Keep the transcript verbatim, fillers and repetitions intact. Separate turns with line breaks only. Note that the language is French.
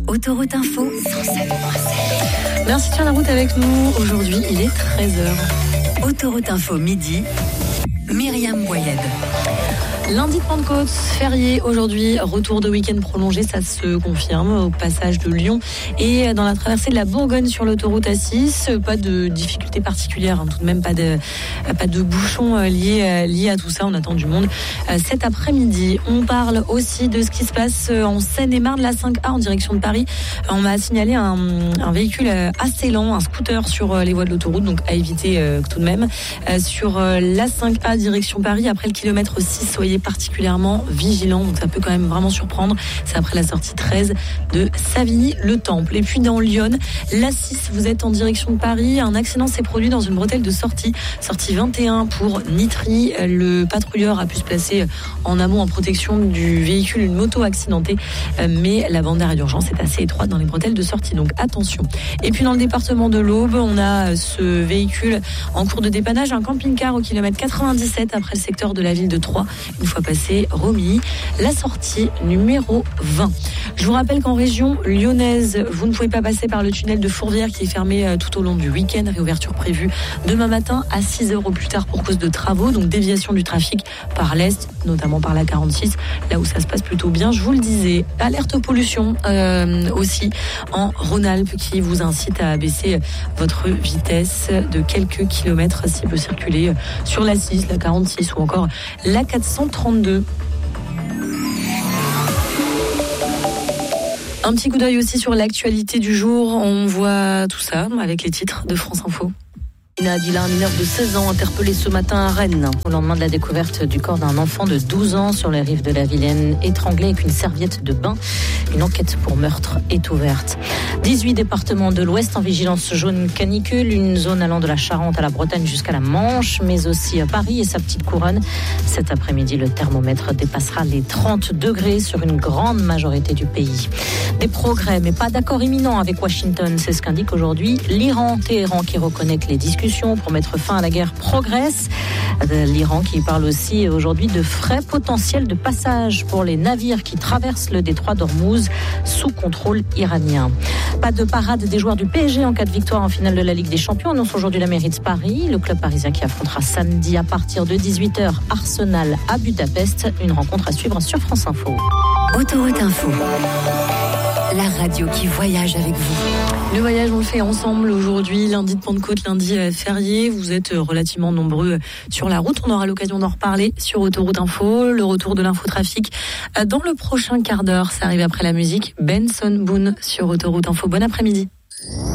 Autoroute Info, cent sept virgule sept.
Merci de faire la route avec nous. Aujourd'hui, il est treize heures.
Autoroute Info midi, Myriam Boyed.
Lundi de Pentecôte, férié aujourd'hui, retour de week-end prolongé, ça se confirme au passage de Lyon et dans la traversée de la Bourgogne sur l'autoroute A six. Pas de difficultés particulières, hein, tout de même pas de, pas de bouchons liés, liés à tout ça. On attend du monde cet après-midi. On parle aussi de ce qui se passe en Seine-et-Marne, la cinq A en direction de Paris. On m'a signalé un, un véhicule assez lent, un scooter sur les voies de l'autoroute, donc à éviter euh, tout de même. Euh, sur la cinq A direction Paris, après le kilomètre six, soyez particulièrement vigilant, donc ça peut quand même vraiment surprendre. C'est après la sortie treize de Savigny-le-Temple. Et puis dans Lyon, l'A six, vous êtes en direction de Paris, un accident s'est produit dans une bretelle de sortie, sortie vingt et un pour Nitry. Le patrouilleur a pu se placer en amont en protection du véhicule, une moto accidentée, mais la bande d'arrêt d'urgence est assez étroite dans les bretelles de sortie, donc attention. Et puis dans le département de l'Aube, on a ce véhicule en cours de dépannage, un camping-car au kilomètre quatre-vingt-dix-sept après le secteur de la ville de Troyes. Une fois passé Romilly, la sortie numéro vingt. Je vous rappelle qu'en région lyonnaise, vous ne pouvez pas passer par le tunnel de Fourvière qui est fermé tout au long du week-end. Réouverture prévue demain matin à six heures au plus tard pour cause de travaux, donc déviation du trafic par l'est, notamment par la quarante-six, là où ça se passe plutôt bien, je vous le disais. Alerte pollution euh, aussi en Rhône-Alpes qui vous incite à abaisser votre vitesse de quelques kilomètres si peut circuler sur la six, la quarante-six ou encore la quatre cent trente-deux. Un petit coup d'œil aussi sur l'actualité du jour. On voit tout ça avec les titres de France Info.
Adila, un mineur de seize ans, interpellé ce matin à Rennes, au lendemain de la découverte du corps d'un enfant de douze ans sur les rives de la Vilaine, étranglé avec une serviette de bain. Une enquête pour meurtre est ouverte. dix-huit départements de l'Ouest en vigilance jaune canicule, une zone allant de la Charente à la Bretagne jusqu'à la Manche, mais aussi à Paris et sa petite couronne. Cet après-midi, le thermomètre dépassera les trente degrés sur une grande majorité du pays. Des progrès, mais pas d'accord imminent avec Washington, c'est ce qu'indique aujourd'hui l'Iran. Téhéran qui reconnaît que les discussions pour mettre fin à la guerre progressent. L'Iran qui parle aussi aujourd'hui de frais potentiels de passage pour les navires qui traversent le détroit d'Ormuz sous contrôle iranien. Pas de parade des joueurs du P S G en cas de victoire en finale de la Ligue des Champions, annonce aujourd'hui la mairie de Paris. Le club parisien qui affrontera samedi à partir de dix-huit heures Arsenal à Budapest. Une rencontre à suivre sur France Info.
Autoroute Info, la radio qui voyage avec vous.
Le voyage, on le fait ensemble aujourd'hui, lundi de Pentecôte, lundi férié. Vous êtes relativement nombreux sur la route. On aura l'occasion d'en reparler sur Autoroute Info. Le retour de l'infotrafic dans le prochain quart d'heure. Ça arrive après la musique. Benson Boone sur Autoroute Info. Bon après-midi.